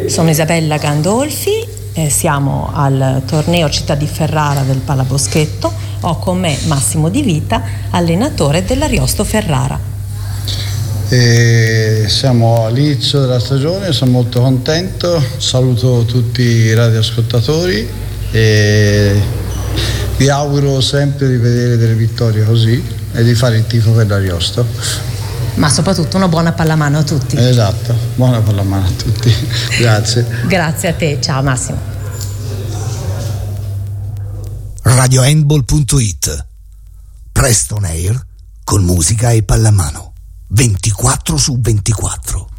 Sono Isabella Gandolfi, siamo al torneo Città di Ferrara del Pallaboschetto. Ho con me Massimo Di Vita, allenatore dell'Ariosto Ferrara. Siamo all'inizio della stagione, sono molto contento, saluto tutti i radioascoltatori e vi auguro sempre di vedere delle vittorie così e di fare il tifo per l'Ariosto. Ma soprattutto una buona pallamano a tutti. Esatto, buona pallamano a tutti. Grazie. Grazie a te, ciao Massimo. RadioHandball.it. Presto on air con musica e pallamano 24/24.